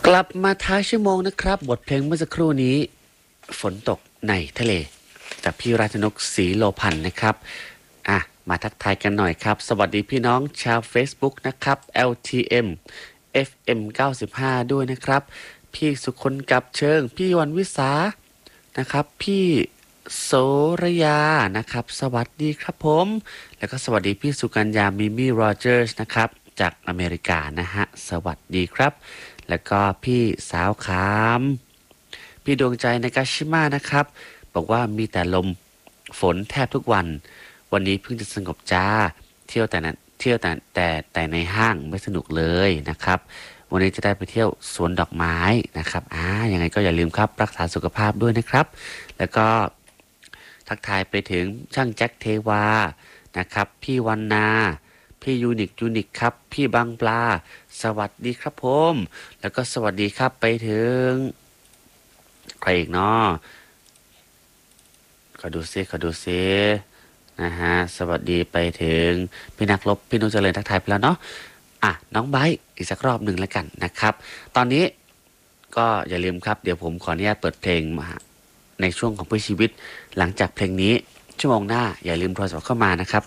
กลับมาท้ายชั่วโมงนะครับบทเพลงเมื่อสักครู่นี้ฝนตกในทะเลจากพี่ราชนกศรีโลพันธ์นะครับมาทักทายกันหน่อยครับสวัสดีพี่น้องชาว Facebook นะครับ LTM FM 95ด้วยนะครับพี่สุคนกับเชิงพี่วันวิสานะครับพี่โสระยานะครับสวัสดีครับผมแล้วก็สวัสดีพี่สุกัญญามิมี่โรเจอร์สนะครับจากอเมริกานะฮะสวัสดีครับแล้วก็พี่สาวขามพี่ดวงใจในกาชิมานะครับบอกว่ามีแต่ลมฝนแทบทุกวันวันนี้เพิ่งจะสงบจ้าเที่ยวแต่ในห้างไม่สนุกเลยนะครับวันนี้จะได้ไปเที่ยวสวนดอกไม้นะครับยังไงก็อย่าลืมครับรักษาสุขภาพด้วยนะครับแล้วก็ทักทายไปถึงช่างแจ็คเทวานะครับพี่วันนาพี่ยูนิคครับพี่บางปลาสวัสดีครับผมแล้วก็สวัสดีครับไปถึงใครอีกเนาะขอดูซินะฮะสวัสดีไปถึงพี่นักรบพี่นุชเจริญทักทายไปแล้วเนาะน้องไบร์ทอีกสักรอบหนึ่งแล้วกันนะครับตอนนี้ก็อย่าลืมครับเดี๋ยวผมขออนุญาตเปิดเพลงมาในช่วงของเพื่อชีวิตหลังจากเพลงนี้ชั่วโมงหน้าอย่าลืมโทรศัพท์เข้ามานะครับ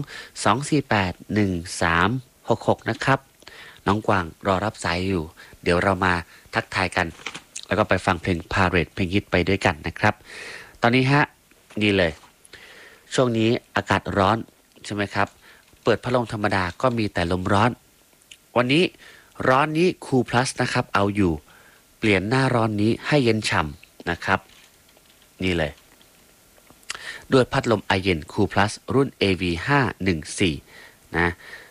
02-248-1366นะครับน้องกวางรอรับสายอยู่เดี๋ยวเรามาทักทายกันแล้วก็ไปฟังเพลงพาเรดเพลงฮิตไปด้วยกันนะครับตอนนี้ฮะนี่เลยช่วงนี้อากาศร้อนใช่ไหมครับเปิดพัดลมธรรมดาก็มีแต่ลมร้อนวันนี้ร้อนนี้คูลพลัสนะครับเอาอยู่เปลี่ยนหน้าร้อนนี้ให้เย็นฉ่ำนะครับนี่เลยด้วยพัดลมไอเย็นคูลพลัสรุ่น AV514 นะ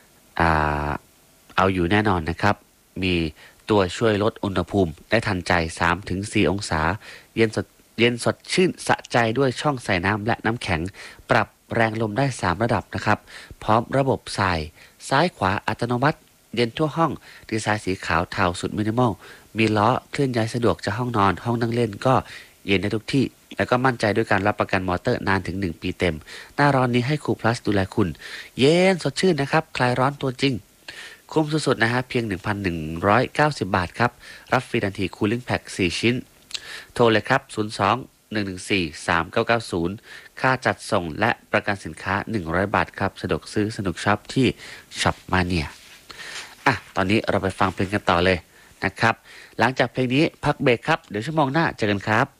เอาอยู่แน่นอนนะครับมีตัวช่วยลดอุณหภูมิได้ทันใจ 3-4 องศาเย็นสดชื่นสะใจด้วยช่องใส่น้ำและน้ำแข็งปรับแรงลมได้3ระดับนะครับพร้อมระบบใส่ซ้ายขวาอัตโนมัติเย็นทั่วห้องดีไซน์สีขาวเทาสุดมินิมอลมีล้อเคลื่อนย้ายสะดวกจากห้องนอนห้องนั่งเล่นก็เย็นได้ทุกที่แล้วก็มั่นใจด้วยการรับประกันมอเตอร์นานถึง1ปีเต็มหน้าร้อนนี้ให้คูลพลัสดูแลคุณเย็นสดชื่นนะครับคลายร้อนตัวจริงคุ้มสุดๆนะฮะเพียง 1,190 บาทครับรับฟรีทันทีคูลิ่งแพ็ค4ชิ้นโทรเลยครับ02-114-3990ค่าจัดส่งและประกันสินค้า100บาทครับสะดวกซื้อสนุกช็อปที่ช็อปมาเนียตอนนี้เราไปฟังเพลงกันต่อเลยนะครับหลังจากเพลงนี้พักเบรกครับเดี๋ยวชั่วโมงหน้าเจอกันครับ